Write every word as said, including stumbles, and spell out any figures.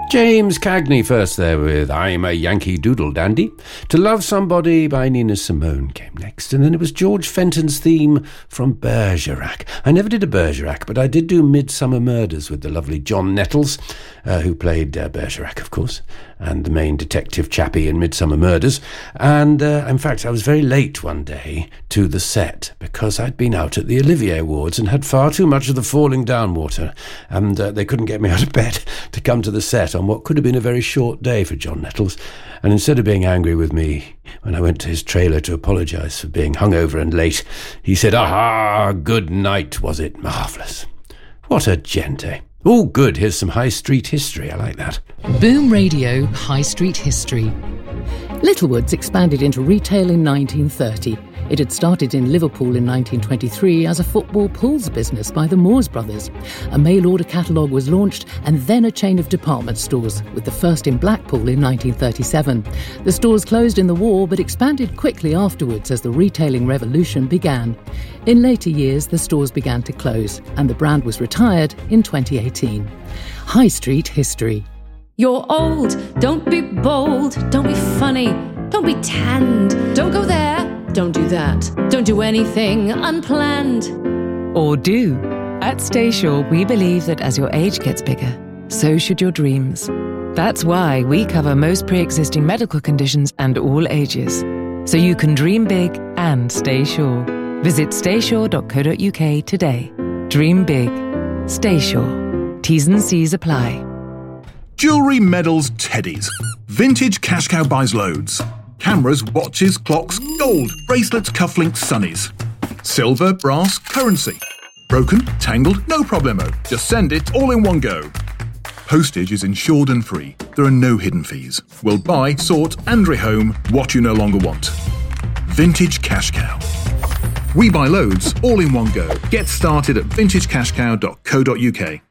James Cagney first there with I'm a Yankee Doodle Dandy. To Love Somebody by Nina Simone came next, and then it was George Fenton's theme from Bergerac. I never did a Bergerac, but I did do Midsummer Murders with the lovely John Nettles, uh, who played uh, Bergerac, of course, and the main detective chappie in Midsummer Murders. And uh, in fact, I was very late one day to the set because I'd been out at the Olivier Awards and had far too much of the falling down water, and uh, they couldn't get me out of bed to come to the set on what could have been a very short day for John Nettles. And instead of being angry with me when I went to his trailer to apologise for being hungover and late, he said, "Aha, good night, was it? Marvellous." What a gent, eh? Oh, good, here's some High Street history. I like that. Boom Radio High Street History. Littlewoods expanded into retail in nineteen thirty. It had started in Liverpool in nineteen twenty-three as a football pools business by the Moores brothers. A mail-order catalogue was launched and then a chain of department stores, with the first in Blackpool in nineteen thirty-seven. The stores closed in the war but expanded quickly afterwards as the retailing revolution began. In later years, the stores began to close and the brand was retired in twenty eighteen. High Street History. You're old, don't be bold, don't be funny, don't be tanned, don't go there, don't do that, don't do anything unplanned. Or do. At Staysure, we believe that as your age gets bigger, so should your dreams. That's why we cover most pre-existing medical conditions and all ages, so you can dream big and stay sure. Visit staysure dot co dot uk today. Dream big. Staysure. T's and C's apply. Jewellery, medals, teddies. Vintage Cash Cow buys loads. Cameras, watches, clocks, gold, bracelets, cufflinks, sunnies. Silver, brass, currency. Broken, tangled, no problemo. Just send it all in one go. Postage is insured and free. There are no hidden fees. We'll buy, sort and rehome what you no longer want. Vintage Cash Cow. We buy loads all in one go. Get started at vintage cash cow dot co dot uk.